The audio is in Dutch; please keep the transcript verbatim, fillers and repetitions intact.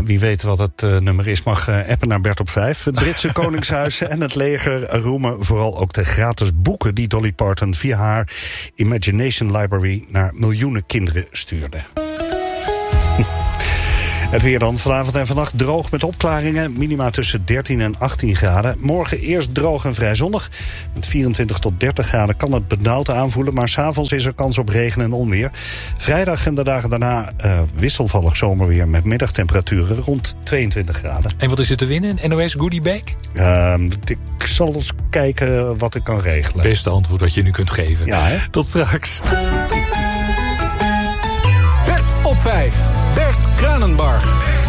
wie weet wat het uh, nummer is mag uh, appen naar Bert op vijf. Het Britse Koningshuis en het leger roemen vooral ook de gratis boeken die Dolly Parton via haar Imagination Library naar miljoenen kinderen stuurde. Het weer dan vanavond en vannacht droog met opklaringen. Minima tussen dertien en achttien graden. Morgen eerst droog en vrij zonnig. Met vierentwintig tot dertig graden kan het benauwd aanvoelen. Maar 's avonds is er kans op regen en onweer. Vrijdag en de dagen daarna uh, wisselvallig zomerweer met middagtemperaturen rond tweeëntwintig graden. En wat is er te winnen? N O S Goodie Bag? Uh, ik zal eens kijken wat ik kan regelen. Beste antwoord dat je nu kunt geven. Ja, hè? Tot straks. Bert op vijf. Bert Kranenbarg.